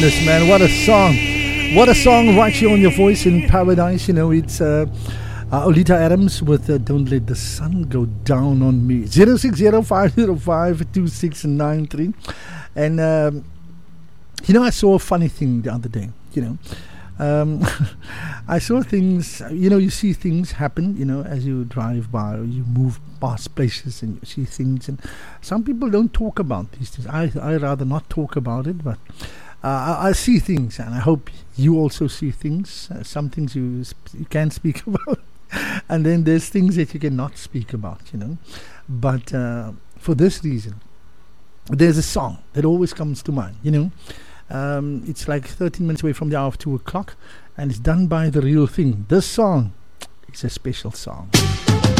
This man, what a song! What a song right here on your voice in paradise. You know, it's Olita Adams with Don't Let the Sun Go Down on Me. 0605052693. And, you know, I saw a funny thing the other day, you know. I saw things, you know, you see things happen, you know, as you drive by or you move past places and you see things. And some people don't talk about these things. I rather not talk about it, but I see things, and I hope you also see things. Some things you can speak about, and then there's things that you cannot speak about, you know. But for this reason, there's a song that always comes to mind, you know. It's like 13 minutes away from the hour of 2 o'clock, and it's done by The Real Thing. This song is a special song.